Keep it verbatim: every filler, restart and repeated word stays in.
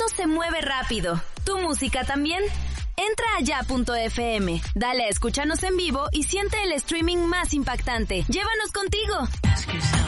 mundo se mueve rápido. ¿Tu música también? Entra a ya punto efe eme, dale a escúchanos en vivo y siente el streaming más impactante. ¡Llévanos contigo!